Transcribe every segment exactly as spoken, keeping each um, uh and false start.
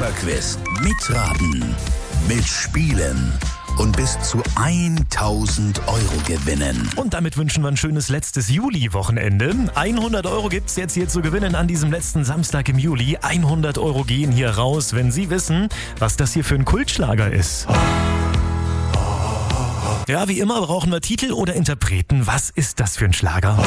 Superquiz. Mitraten, mitspielen und bis zu tausend Euro gewinnen. Und damit wünschen wir ein schönes letztes Juli-Wochenende. hundert Euro gibt's jetzt hier zu gewinnen an diesem letzten Samstag im Juli. hundert Euro gehen hier raus, wenn Sie wissen, was das hier für ein Kultschlager ist. Ja, wie immer brauchen wir Titel oder Interpreten. Was ist das für ein Schlager?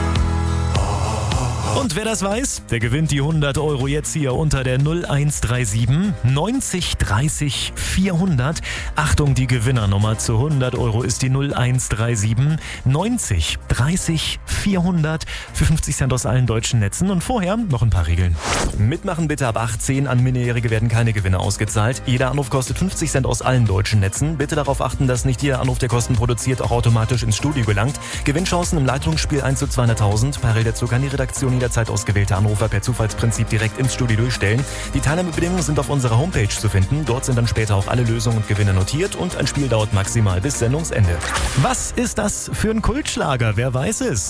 Und wer das weiß, der gewinnt die hundert Euro jetzt hier unter der null eins drei sieben neunzig dreißig vierhundert. Achtung, die Gewinnernummer zu hundert Euro ist die null eins drei sieben neunzig dreißig vierhundert für fünfzig Cent aus allen deutschen Netzen. Und vorher noch ein paar Regeln. Mitmachen bitte ab achtzehn. An Minderjährige werden keine Gewinne ausgezahlt. Jeder Anruf kostet fünfzig Cent aus allen deutschen Netzen. Bitte darauf achten, dass nicht jeder Anruf, der Kosten produziert, auch automatisch ins Studio gelangt. Gewinnchancen im Leitungsspiel eins zu zweihunderttausend. Parallel dazu kann die Redaktion jederzeit ausgewählte Anrufer per Zufallsprinzip direkt ins Studio durchstellen. Die Teilnahmebedingungen sind auf unserer Homepage zu finden. Dort sind dann später auch alle Lösungen und Gewinne notiert und ein Spiel dauert maximal bis Sendungsende. Was ist das für ein Kultschlager? Wer weiß es?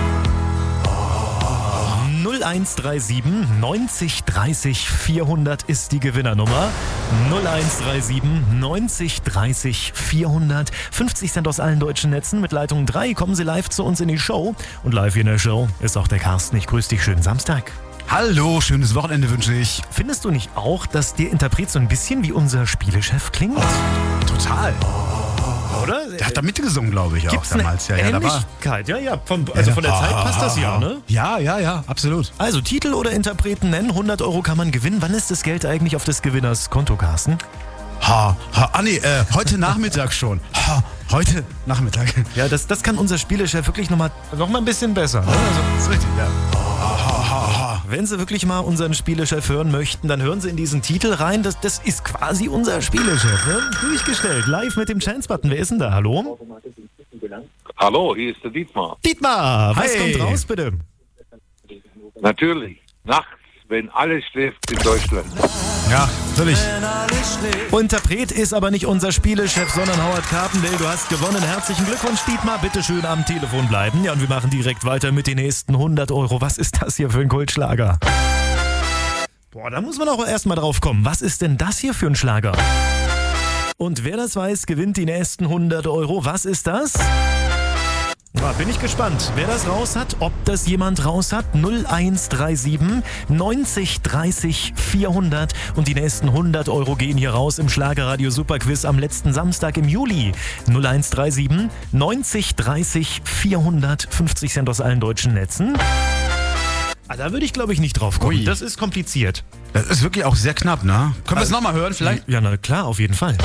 null eins drei sieben neunzig dreißig vierhundert ist die Gewinnernummer. null eins drei sieben neunzig dreißig vierhundert. fünfzig Cent aus allen deutschen Netzen. Mit Leitung drei kommen Sie live zu uns in die Show. Und live in der Show ist auch der Carsten. Ich grüße dich. Schönen Samstag. Hallo, schönes Wochenende wünsche ich. Findest du nicht auch, dass der Interpret so ein bisschen wie unser Spielechef klingt? Total. Oder? Der hat da mitgesungen, glaube ich, auch Gibt's damals. Eine Ja, ja, da war. Ähnlichkeit? Ja, ja. Von, also von der Zeit passt das ja, ne? Ja, ja, ja, absolut. Also Titel oder Interpreten nennen. hundert Euro kann man gewinnen. Wann ist das Geld eigentlich auf des Gewinners Konto, Carsten? Ha, ha, ah nee, äh, heute Nachmittag schon. Ha, heute Nachmittag. Ja, das, das kann unser Spielechef wirklich nochmal noch mal ein bisschen besser. Ne? Also, Das ist richtig, ja. Ha, ha, ha, ha. wenn Sie wirklich mal unseren Spielechef hören möchten, dann hören Sie in diesen Titel rein. Das, das ist quasi unser Spielechef. Ne? Durchgestellt, live mit dem Chance-Button. Wer ist denn da? Hallo? Hallo, hier ist der Dietmar. Dietmar, was Hi. kommt raus, bitte? Natürlich, nachts, wenn alles schläft in Deutschland. Ja, natürlich. Interpret ist aber nicht unser Spielechef, sondern Howard Carpendale. Du hast gewonnen. Herzlichen Glückwunsch, Dietmar. Bitte schön am Telefon bleiben. Ja, und wir machen direkt weiter mit den nächsten hundert Euro. Was ist das hier für ein Kultschlager? Boah, da muss man auch erstmal drauf kommen. Was ist denn das hier für ein Schlager? Und wer das weiß, gewinnt die nächsten hundert Euro. Was ist das? Na, bin ich gespannt, wer das raus hat, ob das jemand raus hat. null eins drei sieben neunzig dreißig vierhundert und die nächsten hundert Euro gehen hier raus im Schlagerradio Superquiz am letzten Samstag im Juli. null eins drei sieben neunzig dreißig vierhundert, fünfzig Cent aus allen deutschen Netzen. Ah, da würde ich, glaube ich, nicht drauf kommen. Ui. Das ist kompliziert. Das ist wirklich auch sehr knapp, ne? Können wir es nochmal hören vielleicht? Ja, na klar, auf jeden Fall.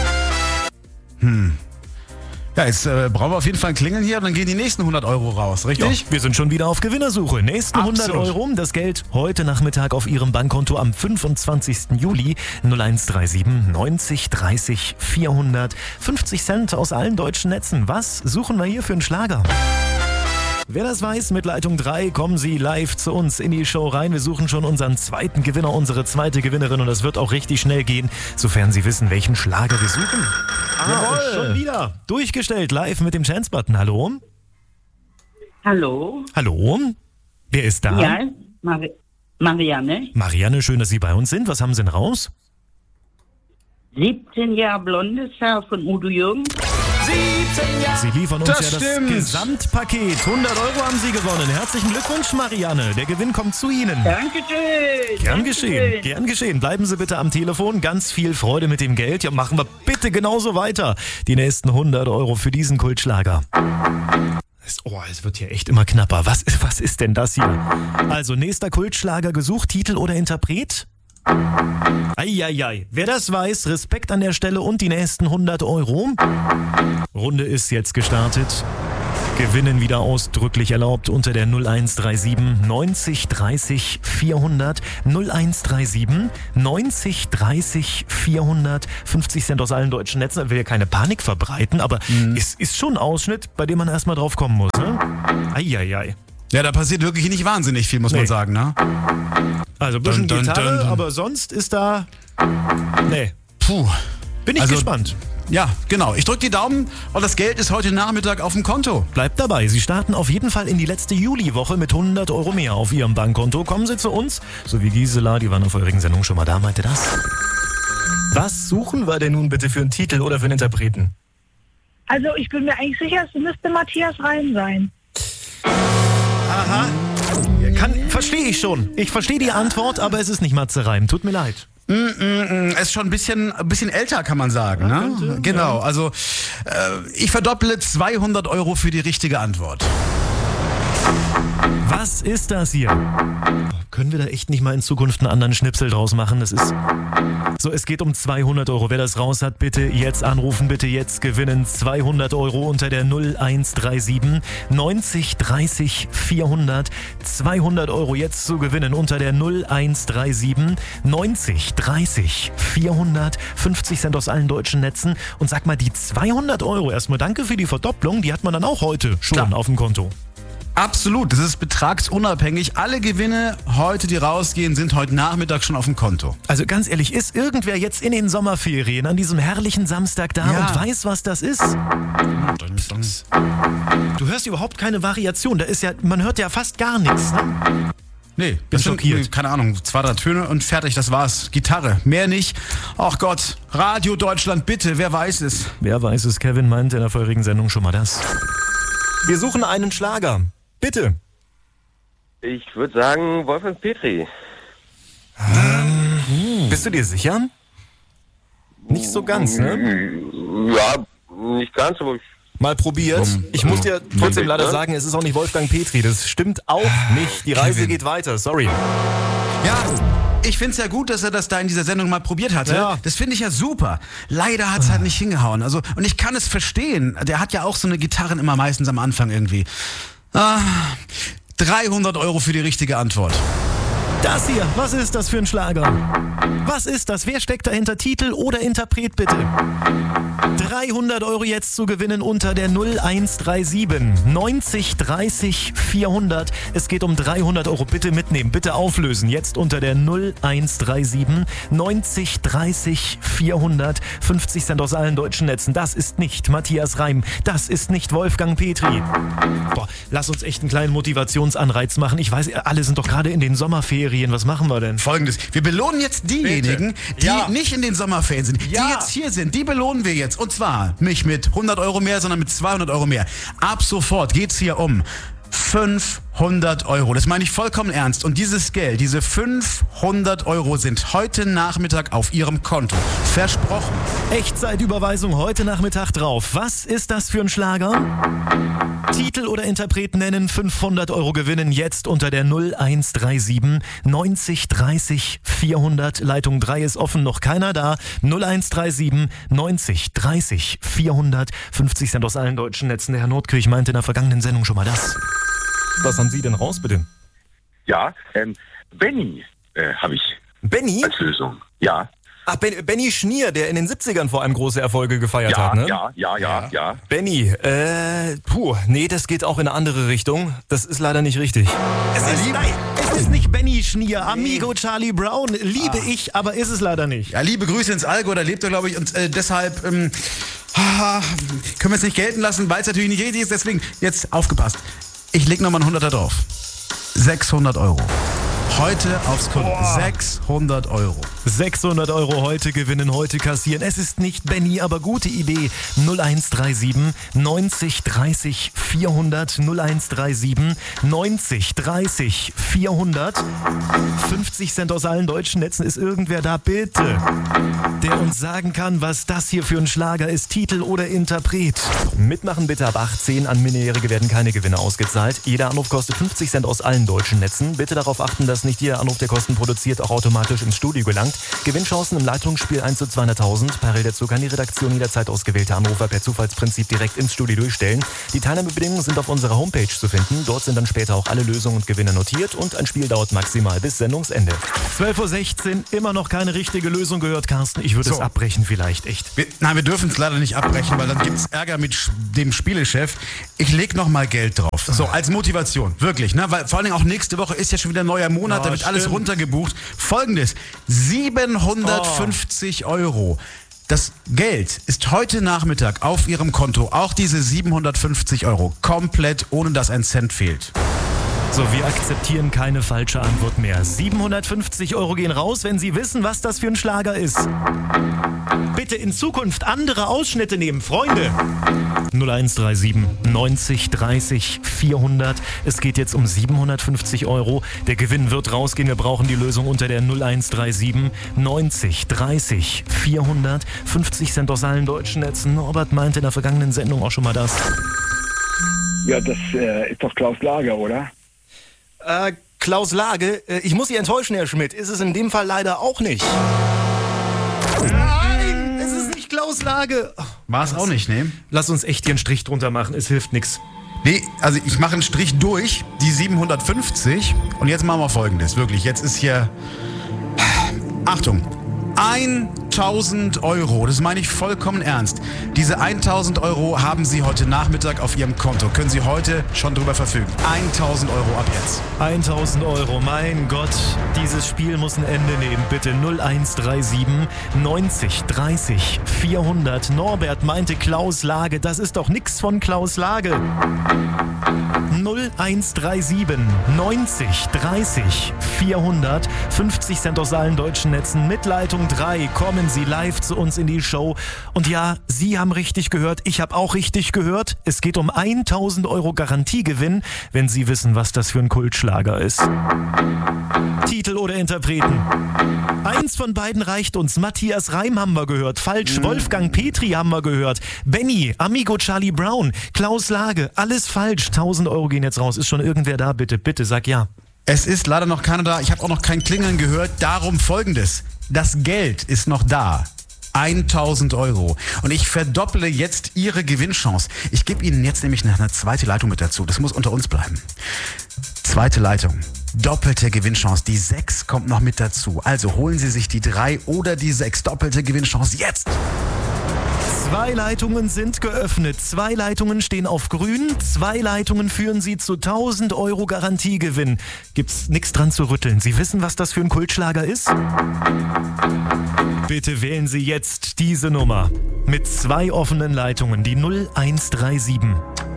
Ja, jetzt äh, brauchen wir auf jeden Fall ein Klingeln hier und dann gehen die nächsten hundert Euro raus, richtig? Ja, wir sind schon wieder auf Gewinnersuche. Nächsten hundert Absolut. Euro. Das Geld heute Nachmittag auf Ihrem Bankkonto am fünfundzwanzigsten Juli. null eins drei sieben neunzig dreißig vierhundert. fünfzig Cent aus allen deutschen Netzen. Was suchen wir hier für einen Schlager? Wer das weiß, mit Leitung drei kommen Sie live zu uns in die Show rein. Wir suchen schon unseren zweiten Gewinner, unsere zweite Gewinnerin und das wird auch richtig schnell gehen, sofern Sie wissen, welchen Schlager wir suchen. Ah, und schon wieder durchgestellt, live mit dem Chance-Button. Hallo? Hallo? Hallo? Wer ist da? Ja, Mari Marianne. Marianne, schön, dass Sie bei uns sind. Was haben Sie denn raus? siebzehn Jahre blondes Haar von Udo Jürgens. Sie liefern uns Das ja das stimmt. Gesamtpaket. hundert Euro haben Sie gewonnen. Herzlichen Glückwunsch, Marianne. Der Gewinn kommt zu Ihnen. Dankeschön. Gern Dankeschön. geschehen, gern geschehen. Bleiben Sie bitte am Telefon. Ganz viel Freude mit dem Geld. Ja, machen wir bitte genauso weiter. Die nächsten hundert Euro für diesen Kultschlager. Es- Oh, es wird hier echt immer knapper. Was ist, was ist denn das hier? Also, nächster Kultschlager gesucht, Titel oder Interpret? Eieiei. Wer das weiß, Respekt an der Stelle und die nächsten hundert Euro. Runde ist jetzt gestartet. Gewinnen wieder ausdrücklich erlaubt unter der null eins drei sieben neunzig dreißig vierhundert. null eins drei sieben neunzig dreißig vierhundert. fünfzig Cent aus allen deutschen Netzen. Ich will ja keine Panik verbreiten, aber es ist schon ein Ausschnitt, bei dem man erstmal drauf kommen muss. Ne? Eieiei. Ja, da passiert wirklich nicht wahnsinnig viel, muss Nee. man sagen, ne? Also ein bisschen Dun, dun, Gitarre, dun, dun. aber sonst ist da... Nee, Puh. bin ich Also- gespannt. ja, genau. Ich drücke die Daumen und das Geld ist heute Nachmittag auf dem Konto. Bleibt dabei, Sie starten auf jeden Fall in die letzte Juliwoche mit hundert Euro mehr auf Ihrem Bankkonto. Kommen Sie zu uns, so wie Gisela, die waren auf eurigen Sendung schon mal da, meinte das. Was suchen wir denn nun bitte für einen Titel oder für einen Interpreten? Also ich bin mir eigentlich sicher, es müsste Matthias Reim sein. Aha. Kann, verstehe ich schon. Ich verstehe die Antwort, aber es ist nicht Matze Reim. Tut mir leid. Mm, mm, mm. Es ist schon ein bisschen, ein bisschen älter, kann man sagen. Ja, ne? könnte, Genau, ja. also äh, ich verdopple zweihundert Euro für die richtige Antwort. Was ist das hier? Können wir da echt nicht mal in Zukunft einen anderen Schnipsel draus machen? Das ist... So, es geht um zweihundert Euro. Wer das raus hat, bitte jetzt anrufen, bitte jetzt gewinnen. zweihundert Euro unter der null eins drei sieben neunzig dreißig vierhundert. zweihundert Euro jetzt zu gewinnen unter der null eins drei sieben neunzig dreißig vierhundert. fünfzig Cent aus allen deutschen Netzen. Und sag mal, die zweihundert Euro, erstmal danke für die Verdopplung, die hat man dann auch heute schon Klar. auf dem Konto. Absolut, das ist betragsunabhängig. Alle Gewinne heute, die rausgehen, sind heute Nachmittag schon auf dem Konto. Also ganz ehrlich, ist irgendwer jetzt in den Sommerferien an diesem herrlichen Samstag da Ja. und weiß, was das ist? Du hörst überhaupt keine Variation. Da ist ja, man hört ja fast gar nichts. Ne? Nee, Bin sind, schockiert. keine Ahnung, zwei, drei Töne und fertig, das war's. Gitarre, mehr nicht. Ach Gott, Radio Deutschland, bitte, wer weiß es? Wer weiß es, Kevin meinte in der vorherigen Sendung schon mal das. Wir suchen einen Schlager. Bitte. Ich würde sagen Wolfgang Petri. Ähm, bist du dir sicher? Nicht so ganz, ne? Ja, nicht ganz, aber ich... Mal probiert. Ich muss dir trotzdem leider sagen, es ist auch nicht Wolfgang Petri. Das stimmt auch nicht. Die Reise Kevin. geht weiter. Sorry. Ja, ich find's ja gut, dass er das da in dieser Sendung mal probiert hatte. Ja. Das finde ich ja super. Leider hat's halt nicht hingehauen. Also, und ich kann es verstehen. Der hat ja auch so eine Gitarren immer meistens am Anfang irgendwie. Ah, dreihundert Euro für die richtige Antwort. Das hier, was ist das für ein Schlager? Was ist das? Wer steckt dahinter? Titel oder Interpret bitte? dreihundert Euro jetzt zu gewinnen unter der null eins drei sieben neunzig dreißig vierhundert. Es geht um dreihundert Euro. Bitte mitnehmen, bitte auflösen. Jetzt unter der null eins drei sieben neunzig dreißig vierhundert. fünfzig Cent aus allen deutschen Netzen. Das ist nicht Matthias Reim. Das ist nicht Wolfgang Petri. Boah, lass uns echt einen kleinen Motivationsanreiz machen. Ich weiß, alle sind doch gerade in den Sommerferien. Was machen wir denn? Folgendes, wir belohnen jetzt diejenigen, die Ja. nicht in den Sommerferien sind, die Ja. jetzt hier sind, die belohnen wir jetzt. Und zwar nicht mit hundert Euro mehr, sondern mit zweihundert Euro mehr. Ab sofort geht's hier um fünfhundert Euro. Das meine ich vollkommen ernst. Und dieses Geld, diese fünfhundert Euro sind heute Nachmittag auf Ihrem Konto. Versprochen. Echtzeitüberweisung heute Nachmittag drauf. Was ist das für ein Schlager? Titel oder Interpret nennen, fünfhundert Euro gewinnen jetzt unter der null eins drei sieben neunzig dreißig vierhundert. Leitung drei ist offen, noch keiner da. null eins drei sieben neunzig dreißig vierhundert. fünfzig Cent aus allen deutschen Netzen. Der Herr Nordkirch meinte in der vergangenen Sendung schon mal das. Was haben Sie denn raus, bitte? Ja, ähm, Benny äh, habe ich Benny? als Lösung. Ja, Ach, ben, Benny Schnier, der in den siebzigern vor allem große Erfolge gefeiert ja, hat, ne? ja, ja, ja, ja. Benny, äh, puh, nee, das geht auch in eine andere Richtung. Das ist leider nicht richtig. Es ist, nein, es ist nicht Benny Schnier, Amigo Charlie Brown. Liebe ich, aber ist es leider nicht. Ja, liebe Grüße ins Allgäu, da lebt er, glaube ich, und äh, deshalb ähm, ah, können wir es nicht gelten lassen, weil es natürlich nicht richtig ist. Deswegen, jetzt aufgepasst. Ich leg nochmal einen Hunderter drauf. sechshundert Euro. Heute aufs Konto. sechshundert Euro. sechshundert Euro heute gewinnen, heute kassieren. Es ist nicht Benny, aber gute Idee. null eins drei sieben neunzig dreißig vierhundert. null eins drei sieben neunzig dreißig vierhundert. fünfzig Cent aus allen deutschen Netzen. Ist irgendwer da, bitte, der uns sagen kann, was das hier für ein Schlager ist, Titel oder Interpret? Mitmachen bitte ab achtzehn. An Minderjährige werden keine Gewinne ausgezahlt. Jeder Anruf kostet fünfzig Cent aus allen deutschen Netzen. Bitte darauf achten, dass nicht jeder Anruf, der Kosten produziert, auch automatisch ins Studio gelangt. Gewinnchancen im Leitungsspiel eins zu zweihunderttausend. Parallel dazu kann die Redaktion jederzeit ausgewählte Anrufer per Zufallsprinzip direkt ins Studio durchstellen. Die Teilnahmebedingungen sind auf unserer Homepage zu finden. Dort sind dann später auch alle Lösungen und Gewinne notiert und ein Spiel dauert maximal bis Sendungsende. zwölf Uhr sechzehn, immer noch keine richtige Lösung gehört, Carsten. Ich würde So. es abbrechen vielleicht, echt. Wir, nein, wir dürfen es leider nicht abbrechen, weil dann gibt es Ärger mit sch- dem Spielechef. Ich leg noch mal Geld drauf. So, als Motivation. Wirklich, ne? Weil vor allen Dingen auch nächste Woche ist ja schon wieder ein neuer Monat, Ja, da wird alles stimmt. runtergebucht. Folgendes: siebenhundertfünfzig Euro. Das Geld ist heute Nachmittag auf Ihrem Konto, auch diese siebenhundertfünfzig Euro, komplett ohne dass ein Cent fehlt. So, wir akzeptieren keine falsche Antwort mehr. siebenhundertfünfzig Euro gehen raus, wenn Sie wissen, was das für ein Schlager ist. Bitte in Zukunft andere Ausschnitte nehmen, Freunde. null eins drei sieben neunzig dreißig vierhundert. Es geht jetzt um siebenhundertfünfzig Euro. Der Gewinn wird rausgehen. Wir brauchen die Lösung unter der null eins drei sieben neunzig dreißig vierhundert. fünfzig Cent aus allen deutschen Netzen. Norbert meinte in der vergangenen Sendung auch schon mal das. Ja, das äh, ist doch Klaus Lager, oder? Äh, Klaus Lage, äh, ich muss Sie enttäuschen, Herr Schmidt, ist es in dem Fall leider auch nicht. Nein, es ist nicht Klaus Lage. War es auch nicht, ne? Lass uns echt hier einen Strich drunter machen, es hilft nichts. Nee, also ich mache einen Strich durch, die siebenhundertfünfzig. Und jetzt machen wir Folgendes, wirklich. Jetzt ist hier... Achtung, tausend Euro, das meine ich vollkommen ernst. Diese tausend Euro haben Sie heute Nachmittag auf Ihrem Konto. Können Sie heute schon drüber verfügen. tausend Euro ab jetzt. tausend Euro, mein Gott, dieses Spiel muss ein Ende nehmen. Bitte null eins drei sieben neunzig dreißig vierhundert. Norbert meinte Klaus Lage, das ist doch nix von Klaus Lage. null eins drei sieben neunzig dreißig vierhundert. fünfzig Cent aus allen deutschen Netzen mit Leitung drei. Kommen Sie live zu uns in die Show. Und ja, Sie haben richtig gehört, ich habe auch richtig gehört. Es geht um tausend Euro Garantiegewinn, wenn Sie wissen, was das für ein Kultschlager ist. Titel oder Interpreten? Eins von beiden reicht uns. Matthias Reim haben wir gehört. Falsch. Wolfgang Petri haben wir gehört. Benny, Amigo Charlie Brown, Klaus Lage. Alles falsch. tausend Euro gehen jetzt raus. Ist schon irgendwer da? Bitte, bitte, sag ja. Es ist leider noch keiner da. Ich habe auch noch kein Klingeln gehört. Darum Folgendes. Das Geld ist noch da. tausend Euro. Und ich verdopple jetzt Ihre Gewinnchance. Ich gebe Ihnen jetzt nämlich eine zweite Leitung mit dazu. Das muss unter uns bleiben. Zweite Leitung. Doppelte Gewinnchance. Die sechs kommt noch mit dazu. Also holen Sie sich die drei oder die sechs. Doppelte Gewinnchance jetzt. Zwei Leitungen sind geöffnet. Zwei Leitungen stehen auf grün. Zwei Leitungen führen Sie zu tausend Euro Garantiegewinn. Gibt's nichts dran zu rütteln. Sie wissen, was das für ein Kultschlager ist? Bitte wählen Sie jetzt diese Nummer. Mit zwei offenen Leitungen. Die null eins drei sieben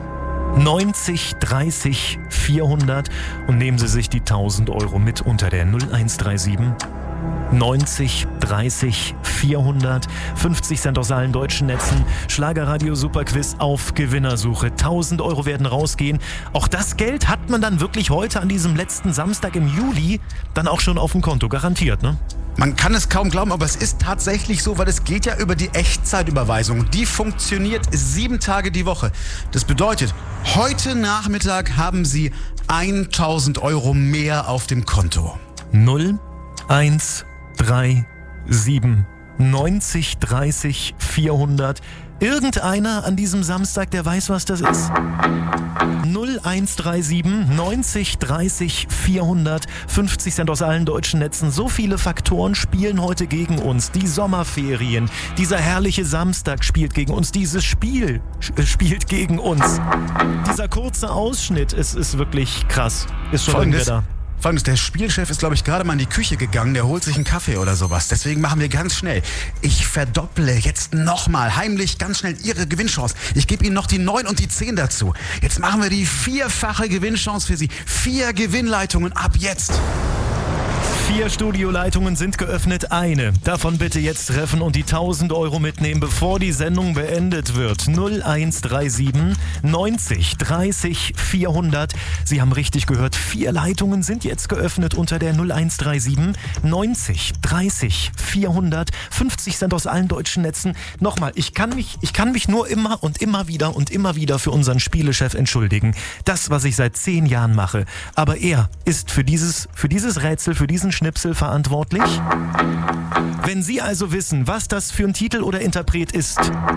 neunzig dreißig vierhundert. Und nehmen Sie sich die tausend Euro mit unter der null eins drei sieben neunzig dreißig vierhundert. fünfzig Cent aus allen deutschen Netzen. Schlagerradio Superquiz auf Gewinnersuche. tausend Euro werden rausgehen. Auch das Geld hat man dann wirklich heute an diesem letzten Samstag im Juli dann auch schon auf dem Konto. Garantiert, ne? Man kann es kaum glauben, aber es ist tatsächlich so, weil es geht ja über die Echtzeitüberweisung. Die funktioniert sieben Tage die Woche. Das bedeutet, heute Nachmittag haben Sie tausend Euro mehr auf dem Konto. null eins drei sieben neunzig dreißig vierhundert. Irgendeiner an diesem Samstag, der weiß, was das ist? null eins drei sieben neunzig dreißig vierhundert. fünfzig Cent aus allen deutschen Netzen. So viele Faktoren spielen heute gegen uns. Die Sommerferien, dieser herrliche Samstag spielt gegen uns. Dieses Spiel spielt gegen uns. Dieser kurze Ausschnitt, es ist wirklich krass. Ist schon irgendwer da. Folgendes, der Spielchef ist, glaube ich, gerade mal in die Küche gegangen, der holt sich einen Kaffee oder sowas. Deswegen machen wir ganz schnell. Ich verdopple jetzt nochmal heimlich ganz schnell Ihre Gewinnchance. Ich gebe Ihnen noch die neun und die zehn dazu. Jetzt machen wir die vierfache Gewinnchance für Sie. Vier Gewinnleitungen ab jetzt. Vier Studioleitungen sind geöffnet, eine. Davon bitte jetzt treffen und die tausend Euro mitnehmen, bevor die Sendung beendet wird. null eins drei sieben neunzig dreißig vierhundert. Sie haben richtig gehört, vier Leitungen sind jetzt geöffnet unter der null eins drei sieben neunzig dreißig vierhundert. fünfzig Cent aus allen deutschen Netzen. Nochmal, ich kann mich, ich kann mich nur immer und immer wieder und immer wieder für unseren Spielechef entschuldigen. Das, was ich seit zehn Jahren mache. Aber er ist für dieses, für dieses Rätsel, für diesen Schnipsel verantwortlich? Wenn Sie also wissen, was das für ein Titel oder Interpret ist,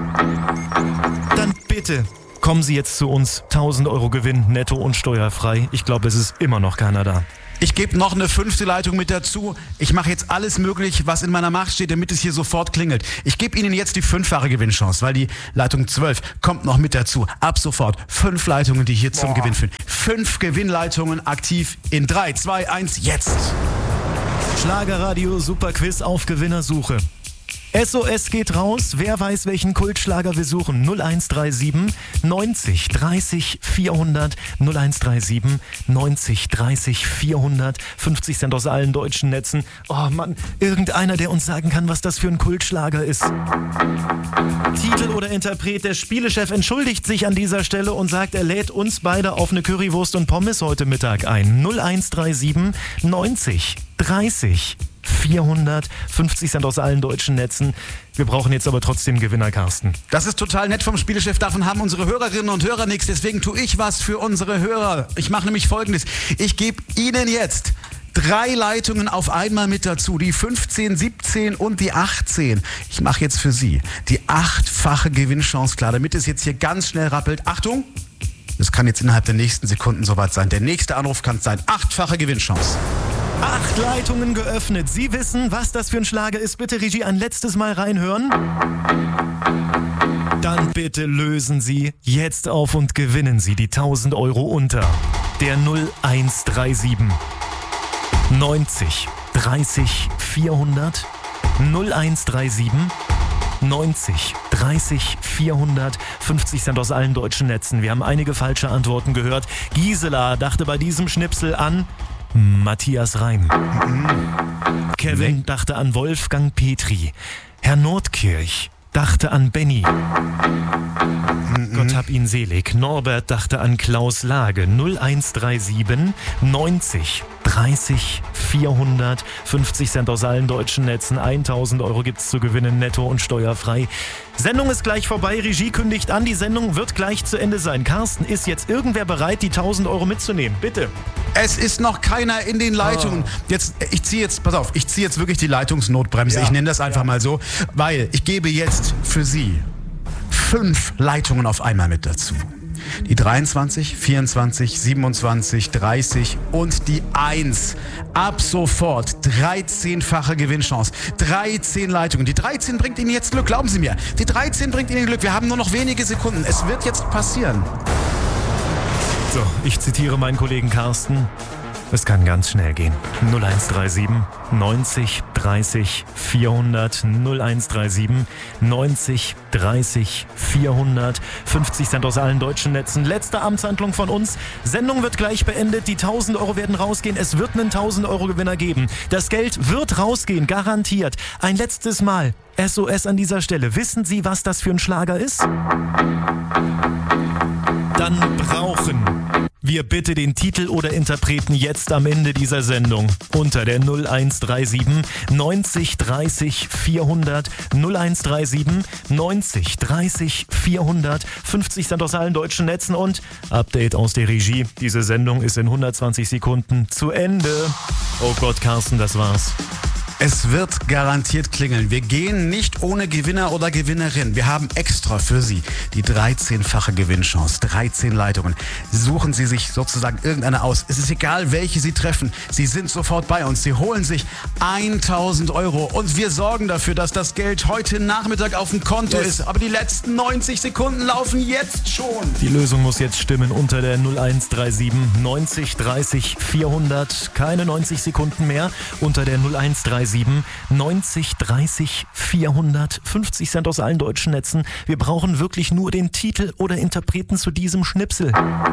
dann bitte kommen Sie jetzt zu uns. tausend Euro Gewinn, netto und steuerfrei. Ich glaube, es ist immer noch keiner da. Ich gebe noch eine fünfte Leitung mit dazu. Ich mache jetzt alles möglich, was in meiner Macht steht, damit es hier sofort klingelt. Ich gebe Ihnen jetzt die fünffache Gewinnchance, weil die Leitung zwölf kommt noch mit dazu. Ab sofort fünf Leitungen, die hier zum Boah. Gewinn führen. Fünf Gewinnleitungen aktiv in drei, zwei, eins, jetzt. Schlagerradio Superquiz auf Gewinnersuche. S O S geht raus. Wer weiß, welchen Kultschlager wir suchen? null eins drei sieben neunzig dreißig vierhundert null eins drei sieben neunzig dreißig vierhundert fünfzig Cent aus allen deutschen Netzen. Oh Mann, irgendeiner, der uns sagen kann, was das für ein Kultschlager ist. Titel oder Interpret, der Spielechef entschuldigt sich an dieser Stelle und sagt, er lädt uns beide auf eine Currywurst und Pommes heute Mittag ein. null eins drei sieben neunzig dreißig vierhundert fünfzig Cent aus allen deutschen Netzen. Wir brauchen jetzt aber trotzdem Gewinner, Carsten. Das ist total nett vom Spielechef. Davon haben unsere Hörerinnen und Hörer nichts. Deswegen tue ich was für unsere Hörer. Ich mache nämlich Folgendes. Ich gebe Ihnen jetzt drei Leitungen auf einmal mit dazu. Die fünfzehn, siebzehn und die achtzehn. Ich mache jetzt für Sie die achtfache Gewinnchance klar, damit es jetzt hier ganz schnell rappelt. Achtung! Das kann jetzt innerhalb der nächsten Sekunden soweit sein. Der nächste Anruf kann es sein. Achtfache Gewinnchance. Acht Leitungen geöffnet. Sie wissen, was das für ein Schlager ist. Bitte, Regie, ein letztes Mal reinhören. Dann bitte lösen Sie jetzt auf und gewinnen Sie die tausend Euro unter der null eins drei sieben neunzig dreißig vierhundert null eins drei sieben neunzig dreißig vierhundert fünfzig Cent aus allen deutschen Netzen. Wir haben einige falsche Antworten gehört. Gisela dachte bei diesem Schnipsel an Matthias Reim. Kevin nee. dachte an Wolfgang Petri. Herr Nordkirch dachte an Benny. Mhm. Gott hab ihn selig. Norbert dachte an Klaus Lage. null eins drei sieben neunzig dreißig vierhundert fünfzig Cent aus allen deutschen Netzen. tausend Euro gibt's zu gewinnen, netto und steuerfrei. Sendung ist gleich vorbei. Regie kündigt an. Die Sendung wird gleich zu Ende sein. Carsten, ist jetzt irgendwer bereit, die tausend Euro mitzunehmen? Bitte. Es ist noch keiner in den Leitungen. Oh. Jetzt, ich ziehe jetzt, pass auf, ich ziehe jetzt wirklich die Leitungsnotbremse. Ja. Ich nenne das einfach ja. mal so, weil ich gebe jetzt für Sie fünf Leitungen auf einmal mit dazu. Die dreiundzwanzig, vierundzwanzig, siebenundzwanzig, dreißig und die eins. Ab sofort dreizehnfache Gewinnchance. dreizehn Leitungen. Die dreizehn bringt Ihnen jetzt Glück, glauben Sie mir. Die dreizehn bringt Ihnen Glück. Wir haben nur noch wenige Sekunden. Es wird jetzt passieren. So, ich zitiere meinen Kollegen Carsten. Es kann ganz schnell gehen. null eins drei sieben neunzig dreißig vierhundert null eins drei sieben neunzig dreißig vierhundert fünfzig Cent aus allen deutschen Netzen. Letzte Amtshandlung von uns. Sendung wird gleich beendet. Die tausend Euro werden rausgehen. Es wird einen tausend Euro Gewinner geben. Das Geld wird rausgehen, garantiert. Ein letztes Mal. S O S an dieser Stelle. Wissen Sie, was das für ein Schlager ist? Dann brauchen wir bitte den Titel oder Interpreten jetzt am Ende dieser Sendung unter der null eins drei sieben neunzig dreißig vierhundert null eins drei sieben neunzig dreißig vierhundert fünfzig Cent aus allen deutschen Netzen und Update aus der Regie. Diese Sendung ist in hundertzwanzig Sekunden zu Ende. Oh Gott, Carsten, das war's. Es wird garantiert klingeln. Wir gehen nicht ohne Gewinner oder Gewinnerin. Wir haben extra für Sie die dreizehnfache Gewinnchance. dreizehn Leitungen. Suchen Sie sich sozusagen irgendeine aus. Es ist egal, welche Sie treffen. Sie sind sofort bei uns. Sie holen sich tausend Euro. Und wir sorgen dafür, dass das Geld heute Nachmittag auf dem Konto yes. ist. Aber die letzten neunzig Sekunden laufen jetzt schon. Die Lösung muss jetzt stimmen unter der null eins drei sieben neunzig dreißig vierhundert. Keine neunzig Sekunden mehr. Unter der null eins drei sieben neunzig dreißig vierhundert fünfzig Cent aus allen deutschen Netzen. Wir brauchen wirklich nur den Titel oder Interpreten zu diesem Schnipsel.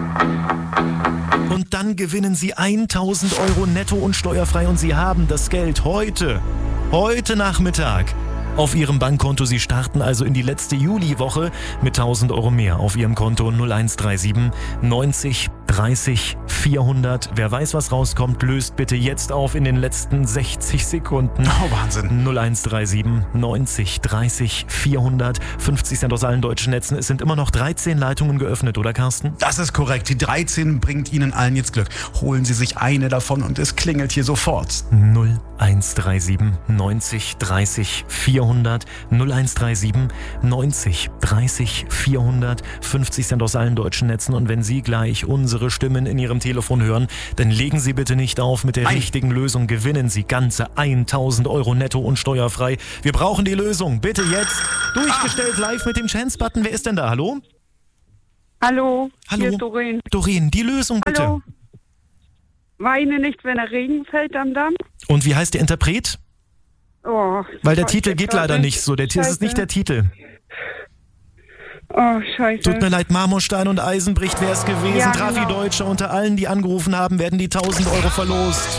Und dann gewinnen Sie tausend Euro netto und steuerfrei und Sie haben das Geld heute, heute Nachmittag auf Ihrem Bankkonto. Sie starten also in die letzte Juliwoche mit tausend Euro mehr auf Ihrem Konto. null eins drei sieben neunzig dreißig vierhundert. Wer weiß, was rauskommt, löst bitte jetzt auf in den letzten sechzig Sekunden. Oh, Wahnsinn. null eins drei sieben neunzig dreißig vierhundert fünfzig Cent aus allen deutschen Netzen. Es sind immer noch dreizehn Leitungen geöffnet, oder Carsten? Das ist korrekt. Die dreizehn bringt Ihnen allen jetzt Glück. Holen Sie sich eine davon und es klingelt hier sofort. null eins drei sieben neunzig dreißig vierhundert null eins drei sieben neunzig dreißig vierhundert fünfzig Cent aus allen deutschen Netzen. Und wenn Sie gleich unsere Stimmen in Ihrem Telefon hören, dann legen Sie bitte nicht auf. Mit der Nein. richtigen Lösung gewinnen Sie ganze tausend Euro netto und steuerfrei. Wir brauchen die Lösung. Bitte jetzt durchgestellt live mit dem Chance-Button. Wer ist denn da? Hallo? Hallo, Hallo. hier ist Doreen. Doreen, die Lösung bitte. Hallo. Weine nicht, wenn der Regen fällt am Damm. Und wie heißt der Interpret? Oh, Weil der ich Titel weiß geht grad leider nicht so. Der Titel ist nicht der Titel. Oh, scheiße. Tut mir leid, Marmorstein und Eisenbricht wäre es gewesen. Ja, Trafi genau. Deutscher unter allen, die angerufen haben, werden die tausend Euro verlost.